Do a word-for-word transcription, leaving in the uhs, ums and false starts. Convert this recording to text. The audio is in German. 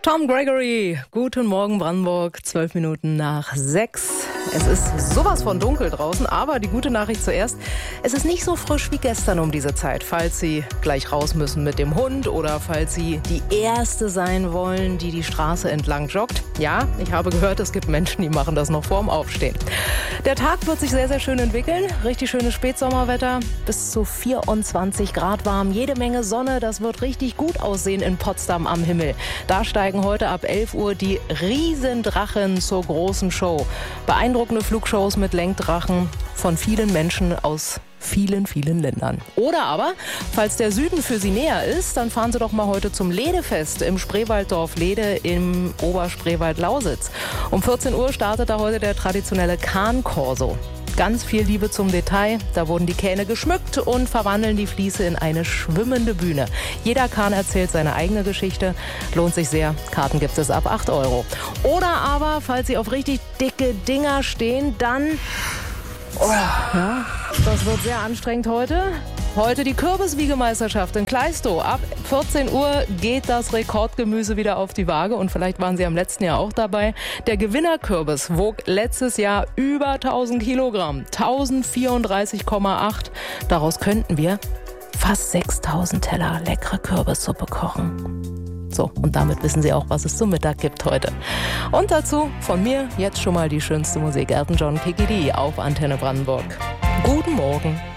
Tom Gregory, guten Morgen Brandenburg, zwölf Minuten nach sechs. Es ist sowas von dunkel draußen, aber die gute Nachricht zuerst, es ist nicht so frisch wie gestern um diese Zeit, falls Sie gleich raus müssen mit dem Hund oder falls Sie die Erste sein wollen, die die Straße entlang joggt. Ja, ich habe gehört, es gibt Menschen, die machen das noch vorm Aufstehen. Der Tag wird sich sehr, sehr schön entwickeln, richtig schönes Spätsommerwetter, bis zu vierundzwanzig Grad warm, jede Menge Sonne, das wird richtig gut aussehen in Potsdam am Himmel. Da steigen heute ab elf Uhr die Riesendrachen zur großen Show. Beeindruckende Flugshows mit Lenkdrachen von vielen Menschen aus vielen, vielen Ländern. Oder aber, falls der Süden für Sie näher ist, dann fahren Sie doch mal heute zum Ledefest im Spreewalddorf Lede im Oberspreewald-Lausitz. Um vierzehn Uhr startet da heute der traditionelle Kahn-Korso. Ganz viel Liebe zum Detail. Da wurden die Kähne geschmückt und verwandeln die Fließe in eine schwimmende Bühne. Jeder Kahn erzählt seine eigene Geschichte. Lohnt sich sehr. Karten gibt es ab acht Euro. Oder aber, falls Sie auf richtig dicke Dinger stehen, dann... Oh, ja, das wird sehr anstrengend heute. Heute die Kürbiswiegemeisterschaft in Kleistow. Ab vierzehn Uhr geht das Rekordgemüse wieder auf die Waage und vielleicht waren Sie am letzten Jahr auch dabei. Der Gewinnerkürbis wog letztes Jahr über tausend Kilogramm, tausendvierunddreißig Komma acht. Daraus könnten wir fast sechstausend Teller leckere Kürbissuppe kochen. So, und damit wissen Sie auch, was es zum Mittag gibt heute. Und dazu von mir jetzt schon mal die schönste Musik. Elton John, Kiki D auf Antenne Brandenburg. Guten Morgen.